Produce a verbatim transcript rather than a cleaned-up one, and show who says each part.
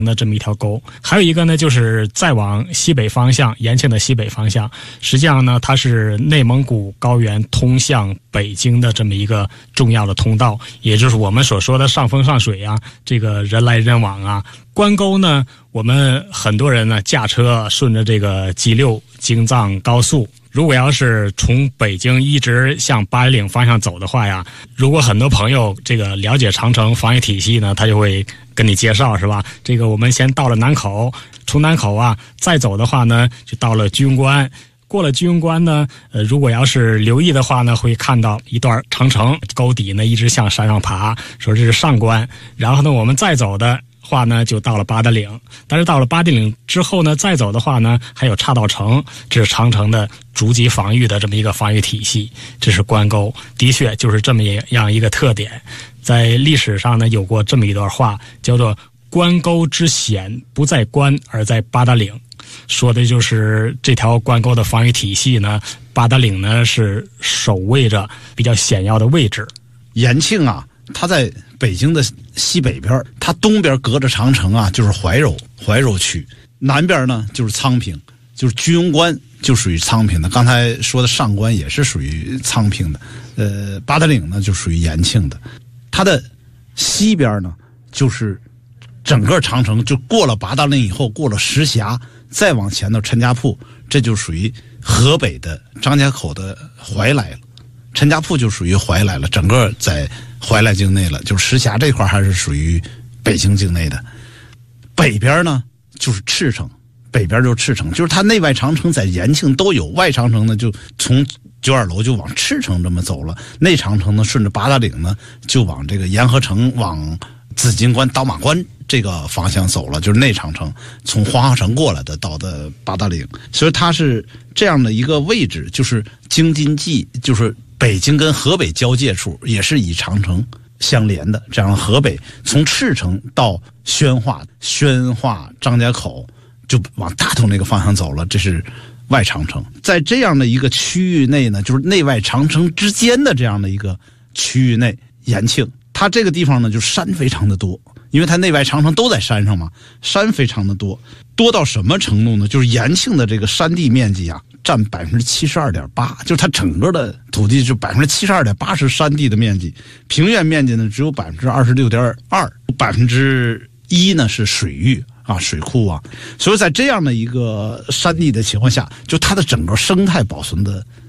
Speaker 1: 的这么一条沟。还有一个呢，就是再往西北方向，延庆的西北方向，实际上呢，它是内蒙古高原通向北京的这么一个重要的通道，也就是我们所说的上风上水啊，这个人来人往啊。关沟呢，我们很多人呢驾车顺着这个 G 六 京藏高速，如果要是从北京一直向八达岭方向走的话呀，如果很多朋友这个了解长城防御体系呢，他就会跟你介绍，是吧？这个我们先到了南口，从南口啊再走的话呢，就到了居庸关。过了居庸关呢，呃，如果要是留意的话呢，会看到一段长城沟底呢一直向山上爬，说这是上关。然后呢，我们再走的话呢，就到了八达岭。但是到了八达岭之后呢，再走的话呢，还有岔道城，这是长城的逐级防御的这么一个防御体系。这是关沟，的确就是这么样一个特点。在历史上呢，有过这么一段话，叫做“关沟之险不在关，而在八达岭”。说的就是这条关沟的防御体系呢，八达岭呢是守卫着比较险要的位置。
Speaker 2: 延庆啊，它在北京的西北边，它东边隔着长城啊，就是怀柔怀柔区，南边呢就是昌平，就是居庸关就属于昌平的。刚才说的上关也是属于昌平的，呃，八达岭呢就属于延庆的。它的西边呢就是整个长城，就过了八达岭以后，过了石峡，再往前到陈家铺，这就属于河北的张家口的怀来了。陈家铺就属于怀来了，整个在怀来境内了，就是石峡这块还是属于北京境内的。北边呢就是赤城，北边就是赤城，就是它内外长城在延庆都有，外长城呢就从九耳楼就往赤城这么走了，内长城呢顺着八达岭呢就往这个沿河城往紫金关、倒马关这个方向走了，就是内长城从黄花城过来的到的八达岭，所以它是这样的一个位置，就是京津冀，就是北京跟河北交界处，也是以长城相连的。这样河北从赤城到宣化，宣化张家口就往大同那个方向走了，这是外长城。在这样的一个区域内呢，就是内外长城之间的这样的一个区域内，延庆它这个地方呢，就山非常的多，因为它内外长城都在山上嘛，山非常的多，多到什么程度呢？就是延庆的这个山地面积啊，占百分之七十二点八，就是它整个的土地就百分之七十二点八是山地的面积，平原面积呢只有百分之二十六点二，百分之一呢是水域啊，水库啊，所以在这样的一个山地的情况下，就它的整个生态保存的